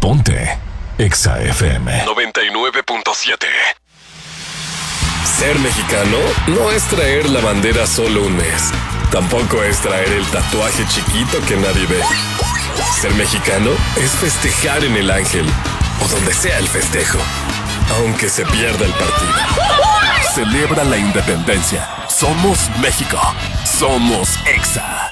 Ponte Exa FM 99.7. Ser mexicano no es traer la bandera solo un mes. Tampoco es traer el tatuaje chiquito que nadie ve. Ser mexicano es festejar en el Ángel o donde sea el festejo, aunque se pierda el partido. Celebra la independencia. Somos México. Somos Exa.